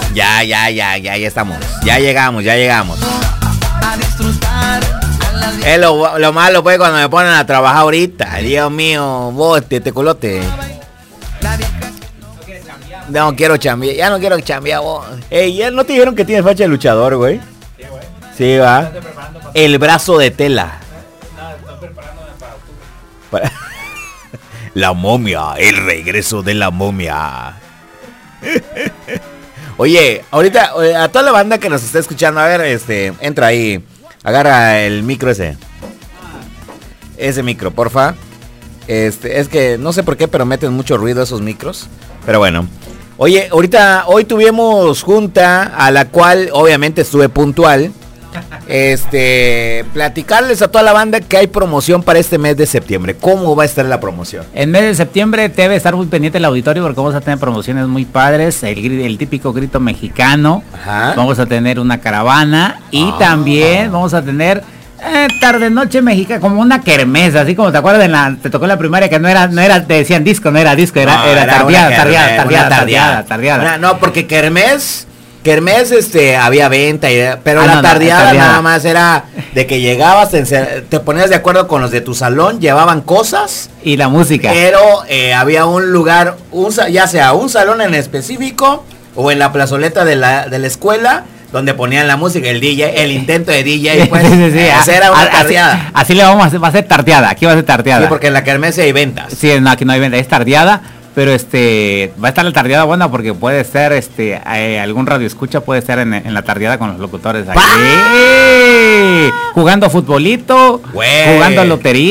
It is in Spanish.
Ya estamos. Ya llegamos. Es lo malo, pues, cuando me ponen a trabajar ahorita. Dios mío, vos, te culote. No quiero chambear, ya no quiero chambear, vos. Ey, ¿ya no te dijeron que tienes facha de luchador, güey? Sí, güey. Sí, va. El brazo de tela. No, estoy preparándome para octubre. La momia, el regreso de la momia. Oye, ahorita a toda la banda que nos está escuchando, a ver, entra ahí, agarra el micro ese micro, porfa. Es que no sé por qué, pero meten mucho ruido esos micros, pero bueno. Oye, hoy tuvimos junta a la cual obviamente estuve puntual. Platicarles a toda la banda que hay promoción para este mes de septiembre. ¿Cómo va a estar la promoción? En mes de septiembre debe estar muy pendiente el auditorio porque vamos a tener promociones muy padres. El típico grito mexicano. Ajá. Vamos a tener una caravana y también vamos a tener tarde noche mexicana, como una kermés, así como te acuerdas te tocó en la primaria que no era, te decían disco, no era disco, era tardeada. No, porque kermés había venta, pero la tardeada nada más era de que llegabas, te ponías de acuerdo con los de tu salón, llevaban cosas y la música. Pero había un lugar, ya sea un salón en específico o en la plazoleta de la escuela, donde ponían la música, el DJ, el intento de DJ, pues. Sí. Esa era una tardeada. Así le vamos a hacer, va a ser tardeada, aquí va a ser tardeada. Sí, porque en la kermés hay ventas. Sí, no, aquí no hay venta, es tardeada. Pero va a estar la tardeada buena porque puede ser algún radio escucha puede estar en la tardeada con los locutores aquí. Jugando futbolito, jugando lotería.